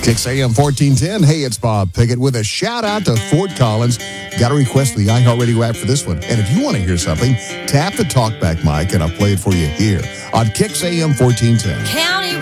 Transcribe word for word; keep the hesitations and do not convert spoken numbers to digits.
Kicks A M fourteen ten. Hey, it's Bob Pickett with a shout out to Fort Collins. Got a request for the iHeartRadio app for this one. And if you want to hear something, tap the talkback mic and I'll play it for you here on Kicks A M fourteen ten. County